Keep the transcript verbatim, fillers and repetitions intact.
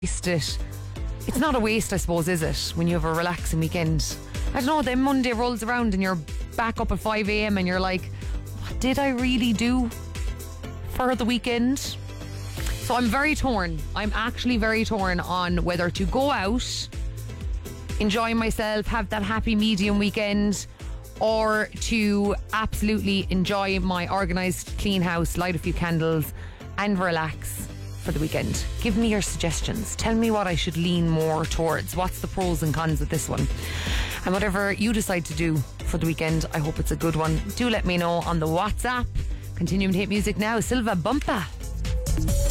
waste it. It's not a waste, I suppose, is it? When you have a relaxing weekend. I don't know, then Monday rolls around and you're back up at five a.m. and you're like, what did I really do for the weekend? So I'm very torn. I'm actually very torn on whether to go out, enjoy myself, have that happy medium weekend, or to absolutely enjoy my organised clean house, light a few candles and relax for the weekend. Give me your suggestions. Tell me what I should lean more towards. What's the pros and cons of this one? And whatever you decide to do for the weekend, I hope it's a good one. Do let me know on the WhatsApp. Continuing to hit music now, Silva Bumpa.